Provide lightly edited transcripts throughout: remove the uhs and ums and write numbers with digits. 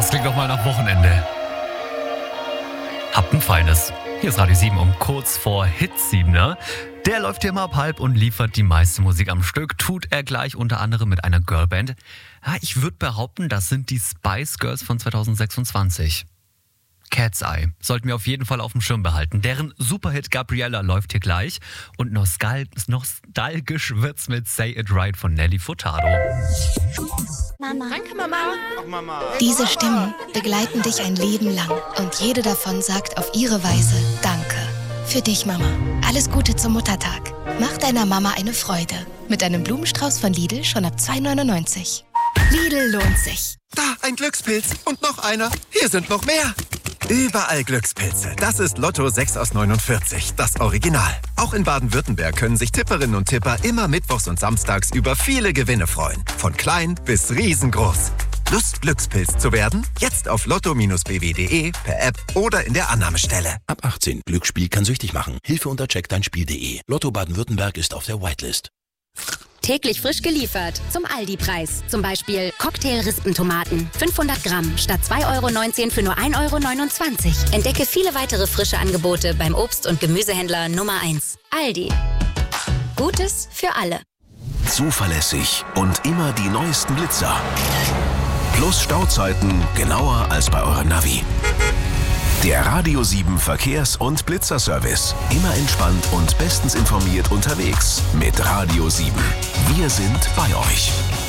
Das klingt doch mal nach Wochenende. Habt ein feines. Hier ist Radio 7 um kurz vor Hit 7er. Der läuft hier immer ab halb und liefert die meiste Musik am Stück. Tut er gleich unter anderem mit einer Girlband. Ja, ich würde behaupten, das sind die Spice Girls von 2026. Cat's Eye sollten wir auf jeden Fall auf dem Schirm behalten. Deren Superhit Gabriella läuft hier gleich. Und nostalgisch wird's mit Say It Right von Nelly Furtado. Mama. Danke, Mama. Ach, Mama. Diese Stimmen begleiten dich ein Leben lang. Und jede davon sagt auf ihre Weise Danke. Für dich, Mama. Alles Gute zum Muttertag. Mach deiner Mama eine Freude. Mit einem Blumenstrauß von Lidl schon ab 2,99 €. Lidl lohnt sich. Da, ein Glückspilz. Und noch einer. Hier sind noch mehr. Überall Glückspilze. Das ist Lotto 6 aus 49, das Original. Auch in Baden-Württemberg können sich Tipperinnen und Tipper immer mittwochs und samstags über viele Gewinne freuen. Von klein bis riesengroß. Lust, Glückspilz zu werden? Jetzt auf lotto-bw.de, per App oder in der Annahmestelle. Ab 18. Glücksspiel kann süchtig machen. Hilfe unter checkdeinspiel.de. Lotto Baden-Württemberg ist auf der Whitelist. Täglich frisch geliefert zum Aldi-Preis. Zum Beispiel Cocktail-Rispentomaten. 500 Gramm statt 2,19 € für nur 1,29 €. Entdecke viele weitere frische Angebote beim Obst- und Gemüsehändler Nummer 1. Aldi. Gutes für alle. Zuverlässig und immer die neuesten Blitzer. Plus Stauzeiten genauer als bei eurem Navi. Der Radio 7 Verkehrs- und Blitzerservice. Immer entspannt und bestens informiert unterwegs mit Radio 7. Wir sind bei euch.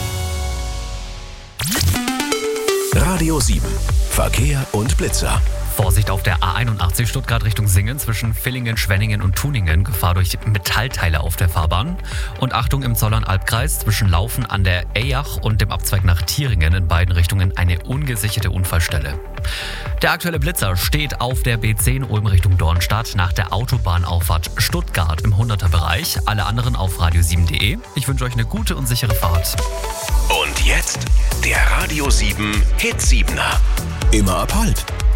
Radio 7 Verkehr und Blitzer. Vorsicht auf der A81 Stuttgart Richtung Singen zwischen Villingen, Schwenningen und Tuningen. Gefahr durch Metallteile auf der Fahrbahn. Und Achtung im Zollern-Albkreis zwischen Laufen an der Eyach und dem Abzweig nach Thieringen in beiden Richtungen eine ungesicherte Unfallstelle. Der aktuelle Blitzer steht auf der B10 Ulm Richtung Dornstadt nach der Autobahnauffahrt Stuttgart im 100er-Bereich. Alle anderen auf radio7.de. Ich wünsche euch eine gute und sichere Fahrt. Und jetzt der Radio 7 Hit 7er. Immer ab halb.